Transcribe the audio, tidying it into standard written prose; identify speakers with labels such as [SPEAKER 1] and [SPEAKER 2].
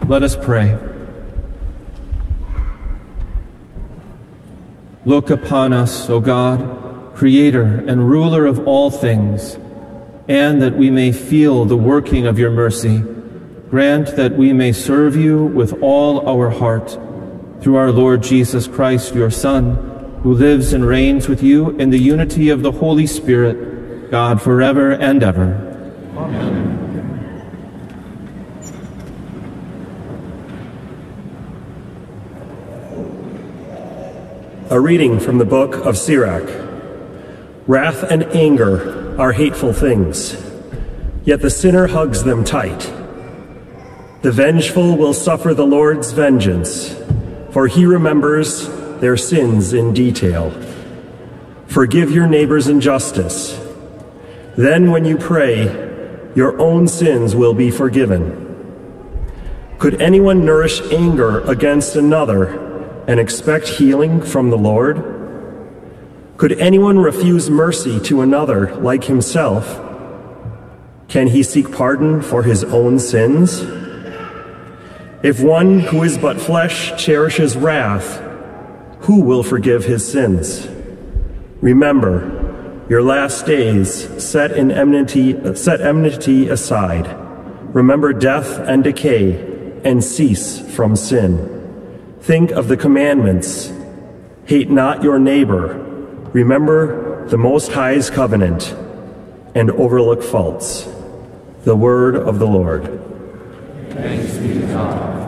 [SPEAKER 1] Let us pray. Look upon us, O God, Creator and ruler of all things, and that we may feel the working of your mercy, grant that we may serve you with all our heart, through our Lord Jesus Christ, your Son, who lives and reigns with you in the unity of the Holy Spirit, God forever and ever. Amen.
[SPEAKER 2] A reading from the book of Sirach. Wrath and anger are hateful things, yet the sinner hugs them tight. The vengeful will suffer the Lord's vengeance, for he remembers their sins in detail. Forgive your neighbor's injustice. Then when you pray, your own sins will be forgiven. Could anyone nourish anger against another and expect healing from the Lord? Could anyone refuse mercy to another like himself? Can he seek pardon for his own sins? If one who is but flesh cherishes wrath, who will forgive his sins? Remember, your last days set enmity aside. Remember death and decay, and cease from sin. Think of the commandments. Hate not your neighbor. Remember the Most High's covenant, and overlook faults. The word of the Lord.
[SPEAKER 3] Thanks be to God.